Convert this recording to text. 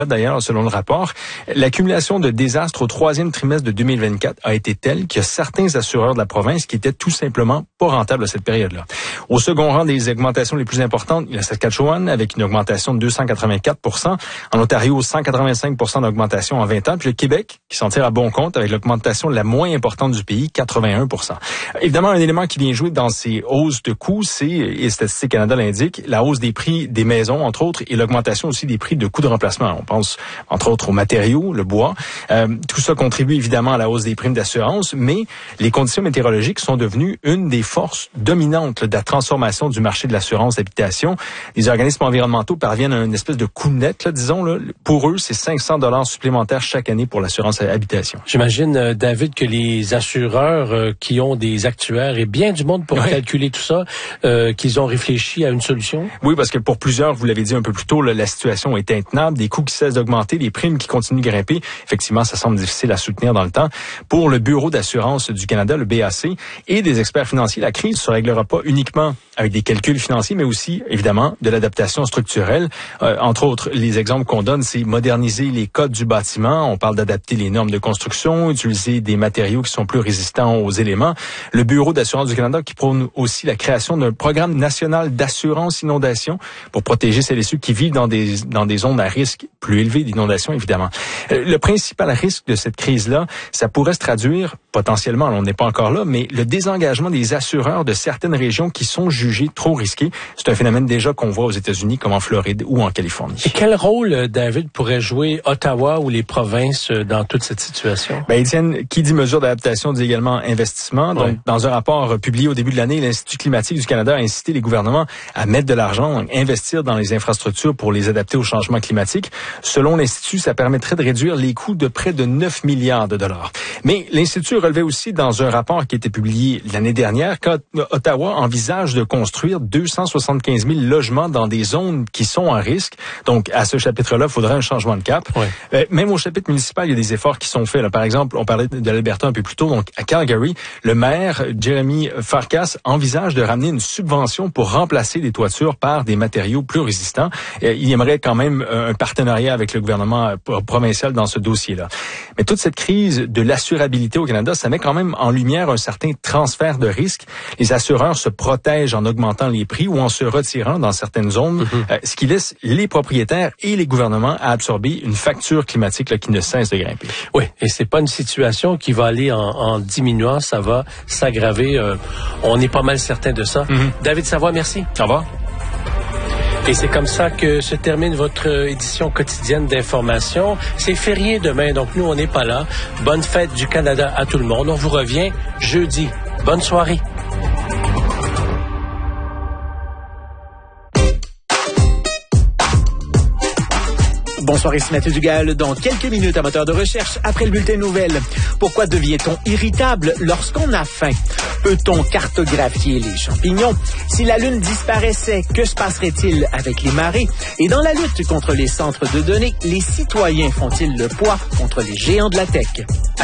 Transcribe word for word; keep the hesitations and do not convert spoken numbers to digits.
D'ailleurs, selon le rapport, l'accumulation de désastres au troisième trimestre de deux mille vingt-quatre a été telle qu'il y a certains assureurs de la province qui étaient tout simplement pas rentables à cette période-là. Au second rang des augmentations les plus importantes, il y a Saskatchewan avec une augmentation de deux cent quatre-vingt-quatre pour cent. En Ontario, cent quatre-vingt-cinq pour cent d'augmentation en vingt ans. Puis le Québec, qui s'en tire à bon compte avec l'augmentation la moins importante du pays, quatre-vingt-un pour cent. Évidemment, un élément qui vient jouer dans ces hausses de coûts, c'est, et Statistique Canada l'indique, la hausse des prix des maisons, entre autres, et l'augmentation aussi des prix de coûts de remplacement. On pense, entre autres, aux matériaux, le bois. Euh, tout ça contribue évidemment à la hausse des primes d'assurance, mais les conditions météorologiques sont devenues une des forces dominantes là, de la transformation du marché de l'assurance d'habitation. Les organismes environnementaux parviennent à une espèce de coup net, là, disons. Là. Pour eux, c'est cinq cents dollars supplémentaires chaque année pour l'assurance habitation. J'imagine, euh, David, que les assureurs euh, qui ont des actuaires et bien du monde pour ouais. calculer tout ça, euh, qu'ils ont réfléchi à une solution? Oui, parce que pour plusieurs, vous l'avez dit un peu plus tôt, là, la situation est intenable, des coûts qui cessent d'augmenter, des primes qui continuent de grimper. Effectivement, ça semble difficile à soutenir dans le temps. Pour le Bureau d'assurance du Canada, le B A C, et des experts financiers, la crise ne se réglera pas uniquement avec des calculs financiers, mais aussi, évidemment, de l'adaptation structurelle. Euh, entre autres, les exemples qu'on donne, c'est moderniser les codes du bâtiment. On parle d'adapter les normes de construction, utiliser des matériaux qui sont plus résistants aux éléments. Le Bureau d'assurance du Canada qui prône aussi la création d'un programme national d'assurance inondation pour protéger celles et ceux qui vivent dans des, dans des zones à risque plus élevé d'inondation, évidemment. Euh, le principal risque de cette crise-là, ça pourrait se traduire, potentiellement, on n'est pas encore là, mais le désengagement des assureurs de certaines régions qui sont jugées trop risquées. C'est un phénomène déjà qu'on voit aux États-Unis, comme en Floride ou en Californie. Et quel rôle, David, pourrait jouer Ottawa ou les provinces dans toute cette situation? Ben, Étienne, qui dit mesure d'adaptation dit également investissement. Donc, ouais. Dans un rapport publié au début de l'année, l'Institut climatique du Canada a incité les gouvernements à mettre de l'argent, donc investir dans les infrastructures pour les adapter au changement climatique. Selon l'Institut, ça permettrait de réduire les coûts de près de neuf milliards de dollars. Mais l'Institut relevait aussi dans un rapport qui a été publié l'année dernière qu'Ottawa envisage de construire deux cent soixante-quinze mille logements dans des zones qui sont en risque. Donc, à ce chapitre-là, il faudrait un changement de cap. Ouais. Euh, même au chapitre municipal, il y a des efforts qui sont faits. Là. Par exemple, on parlait de l'Alberta un peu plus tôt. Donc, à Calgary, le maire, Jeremy Farkas, envisage de ramener une subvention pour remplacer les toitures par des matériaux plus résistants. Euh, il aimerait quand même un partenariat avec le gouvernement provincial dans ce dossier-là. Mais toute cette crise de l'assurabilité au Canada, ça met quand même en lumière un certain transfert de risque. Les assureurs se protègent en augmentant les prix ou en se retirant dans certaines zones, mm-hmm. euh, ce qui laisse les propriétaires et les gouvernements à absorber une facture climatique là, qui ne cesse de grimper. Oui, et c'est pas une situation qui va aller en, en diminuant, ça va s'aggraver. Euh, on est pas mal certain de ça. Mm-hmm. David Savoie, merci. Au revoir. Et c'est comme ça que se termine votre édition quotidienne d'information. C'est férié demain, donc nous, on n'est pas là. Bonne fête du Canada à tout le monde. On vous revient jeudi. Bonne soirée. Bonsoir, ici Mathieu Dugal. Dans quelques minutes, à moteur de recherche, après le bulletin nouvelles. Pourquoi devient-on irritable lorsqu'on a faim? Peut-on cartographier les champignons? Si la Lune disparaissait, que se passerait-il avec les marées? Et dans la lutte contre les centres de données, les citoyens font-ils le poids contre les géants de la tech?